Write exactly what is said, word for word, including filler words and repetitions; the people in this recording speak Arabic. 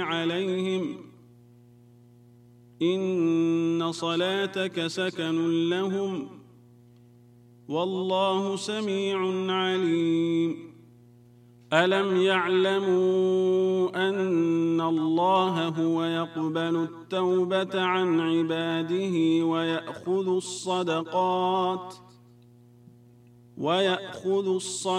عليهم إن صلاتك سكن لهم والله سميع عليم ألم يعلموا أن الله هو يقبل التوبة عن عباده ويأخذ الصدقات ويأخذ الصدقات